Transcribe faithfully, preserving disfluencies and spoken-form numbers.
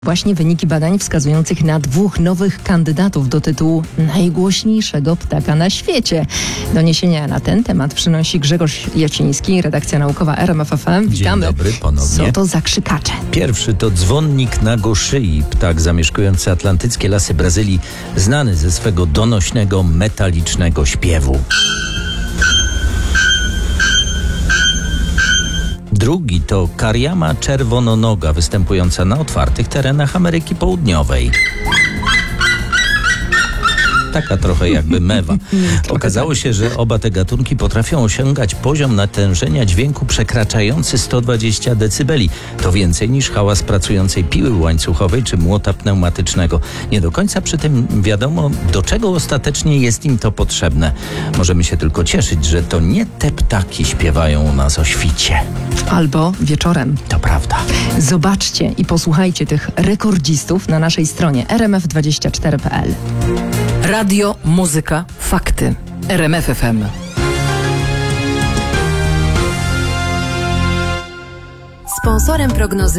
Właśnie wyniki badań wskazujących na dwóch nowych kandydatów do tytułu najgłośniejszego ptaka na świecie. Doniesienia na ten temat przynosi Grzegorz Jaciński, redakcja naukowa R M F F M. Witamy. Dzień dobry ponownie. Co to za krzykacze? Pierwszy to dzwonnik na goszyi, ptak zamieszkujący atlantyckie lasy Brazylii, znany ze swego donośnego, metalicznego śpiewu. Drugi to kariama czerwononoga, występująca na otwartych terenach Ameryki Południowej. Taka trochę jakby mewa. Okazało się, że oba te gatunki potrafią osiągać poziom natężenia dźwięku przekraczający sto dwadzieścia decybeli. To więcej niż hałas pracującej piły łańcuchowej czy młota pneumatycznego. Nie do końca przy tym wiadomo, do czego ostatecznie jest im to potrzebne. Możemy się tylko cieszyć, że to nie te ptaki śpiewają u nas o świcie. Albo wieczorem. To prawda. Zobaczcie i posłuchajcie tych rekordzistów na naszej stronie r m f dwadzieścia cztery kropka p l. Radio, muzyka, fakty. R M F F M. Sponsorem prognozy